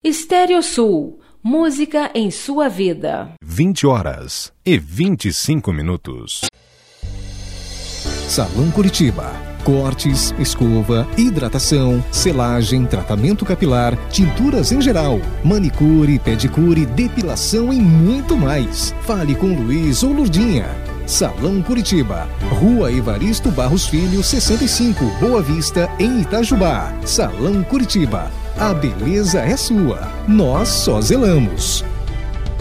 Estéreo Sul, música em sua vida. 20h25. Salão Curitiba. Cortes, escova, hidratação, selagem, tratamento capilar, tinturas em geral, manicure, pedicure, depilação e muito mais. Fale com Luiz ou Lurdinha. Salão Curitiba, Rua Evaristo Barros Filho, 65, Boa Vista, em Itajubá. Salão Curitiba, a beleza é sua, nós só zelamos.